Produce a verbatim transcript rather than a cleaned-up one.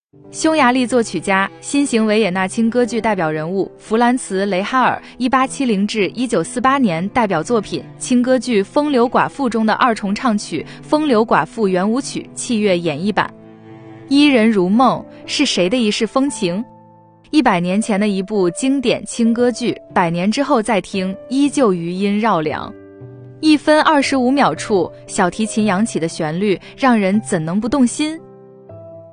匈牙利作曲家，新型维也纳轻歌剧代表人物弗兰茨·雷哈尔 （一八七零至一九四八年）代表作品轻歌剧《风流寡妇》中的二重唱曲《风流寡妇圆舞曲》器乐演绎版。伊人如梦是谁的一世风情？一百年前的一部经典轻歌剧，百年之后再听，依旧余音绕梁。一分二十五秒处，小提琴扬起的旋律，让人怎能不动心？